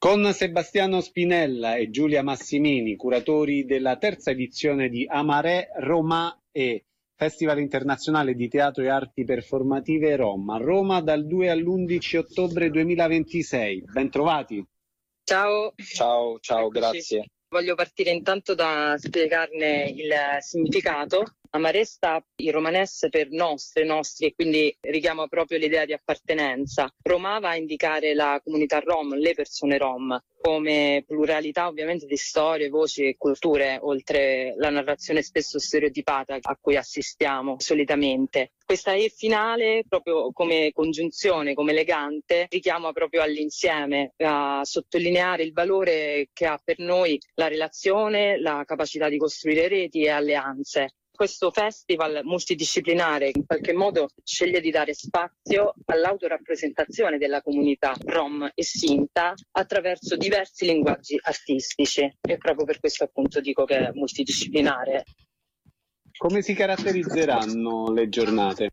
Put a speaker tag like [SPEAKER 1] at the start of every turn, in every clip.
[SPEAKER 1] Con Sebastiano Spinella e Giulia Massimini, curatori della terza edizione di Amarè Roma e Festival internazionale di teatro e arti performative Rom, a Roma dal 2 all'11 ottobre 2026. Bentrovati.
[SPEAKER 2] Ciao,
[SPEAKER 3] Eccoci. Grazie.
[SPEAKER 2] Voglio partire intanto da spiegarne il significato. Amarè sta in romanes per nostri, e quindi richiama proprio l'idea di appartenenza. Roma va a indicare la comunità rom, le persone rom, come pluralità ovviamente di storie, voci e culture, oltre la narrazione spesso stereotipata a cui assistiamo solitamente. Questa E finale, proprio come congiunzione, come legante, richiama proprio all'insieme, a sottolineare il valore che ha per noi la relazione, la capacità di costruire reti e alleanze. Questo festival multidisciplinare in qualche modo sceglie di dare spazio all'autorappresentazione della comunità rom e sinta attraverso diversi linguaggi artistici, e proprio per questo appunto dico che è multidisciplinare.
[SPEAKER 1] Come si caratterizzeranno le giornate?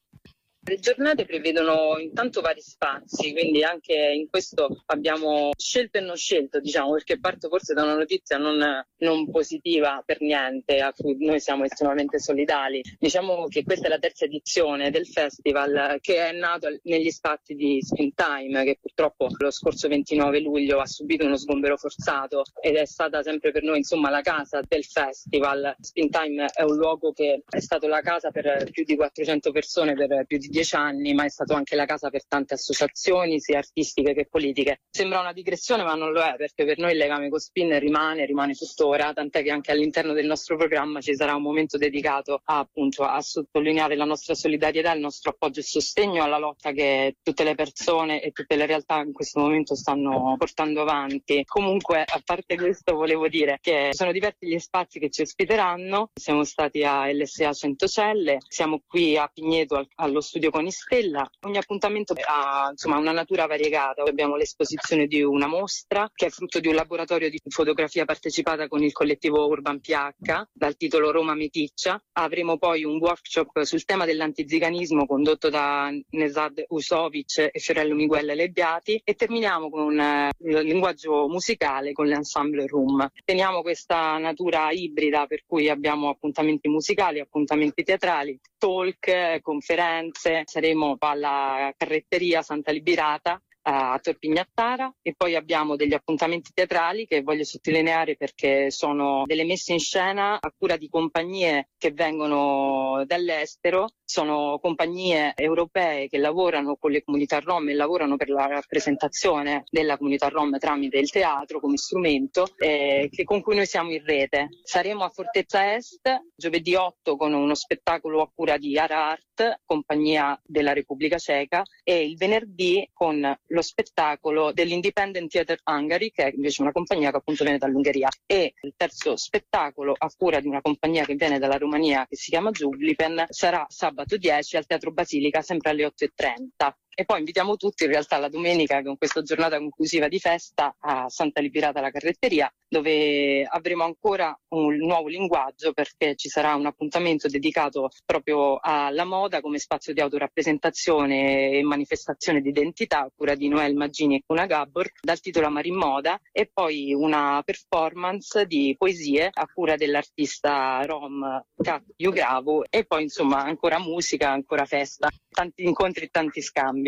[SPEAKER 2] Le giornate prevedono intanto vari spazi, quindi anche in questo abbiamo scelto e non scelto, diciamo, perché parto forse da una notizia non positiva per niente, a cui noi siamo estremamente solidali. Diciamo che questa è la terza edizione del festival, che è nato negli spazi di Springtime, che purtroppo lo scorso 29 luglio ha subito uno sgombero forzato ed è stata sempre per noi insomma la casa del festival. Springtime è un luogo che è stato la casa per più di 400 persone per più di 10 anni, ma è stato anche la casa per tante associazioni, sia artistiche che politiche. Sembra una digressione, ma non lo è, perché per noi il legame con Spin rimane tuttora, tant'è che anche all'interno del nostro programma ci sarà un momento dedicato appunto a sottolineare la nostra solidarietà, il nostro appoggio e sostegno alla lotta che tutte le persone e tutte le realtà in questo momento stanno portando avanti. Comunque, a parte questo, volevo dire che sono diversi gli spazi che ci ospiteranno. Siamo stati a LSA Centocelle, siamo qui a Pigneto allo studio Conistella. Ogni appuntamento ha una natura variegata. Abbiamo l'esposizione di una mostra che è frutto di un laboratorio di fotografia partecipata con il collettivo Urban PH dal titolo Roma Meticcia. Avremo poi un workshop sul tema dell'antiziganismo condotto da Nesad Usovic e Fiorello Miguel Lebbiati, e terminiamo con il linguaggio musicale con l'ensemble Room. Teniamo questa natura ibrida per cui abbiamo appuntamenti musicali, appuntamenti teatrali, talk, conferenze. Saremo alla Carretteria Santa Liberata a Tor Pignattara, e poi abbiamo degli appuntamenti teatrali che voglio sottolineare perché sono delle messe in scena a cura di compagnie che vengono dall'estero. Sono compagnie europee che lavorano con le comunità rom e lavorano per la rappresentazione della comunità rom tramite il teatro come strumento, con cui noi siamo in rete. Saremo a Fortezza Est giovedì 8 con uno spettacolo a cura di Ara Art, compagnia della Repubblica Ceca, e il venerdì con lo spettacolo dell'Independent Theatre Hungary, che è invece una compagnia che appunto viene dall'Ungheria, e il terzo spettacolo a cura di una compagnia che viene dalla Romania che si chiama Zuglipen sarà sabato 10 al Teatro Basilica, sempre alle 8:30. E poi invitiamo tutti in realtà la domenica, con questa giornata conclusiva di festa, a Santa Liberata alla Carretteria, dove avremo ancora un nuovo linguaggio, perché ci sarà un appuntamento dedicato proprio alla moda come spazio di autorappresentazione e manifestazione di identità a cura di Noel Maggini e Kuna Gabor, dal titolo Amari in Moda, e poi una performance di poesie a cura dell'artista rom Kat Yugravu, e poi insomma ancora musica, ancora festa, tanti incontri e tanti scambi.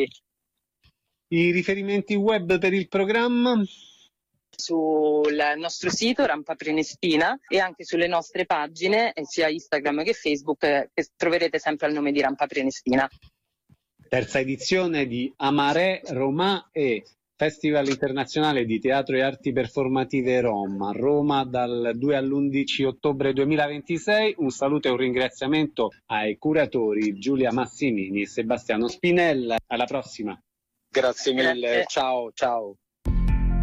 [SPEAKER 1] I riferimenti web per il programma?
[SPEAKER 2] Sul nostro sito Rampa Prenestina e anche sulle nostre pagine sia Instagram che Facebook, che troverete sempre al nome di Rampa Prenestina.
[SPEAKER 1] Terza edizione di Amarè Roma e Festival internazionale di teatro e arti performative Rom, a Roma dal 2 all'11 ottobre 2026. Un saluto e un ringraziamento ai curatori Giulia Massimini e Sebastiano Spinella. Alla prossima.
[SPEAKER 3] Grazie mille, ciao.